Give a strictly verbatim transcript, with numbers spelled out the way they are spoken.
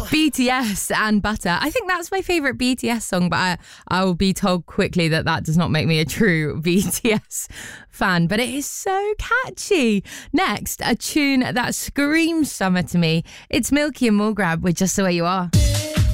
B T S and Butter. I think that's my favourite B T S song, but I, I will be told quickly that that does not make me a true B T S fan, but it is so catchy. Next, a tune that screams summer to me. It's Milky and Mulgrab with Just The Way You Are.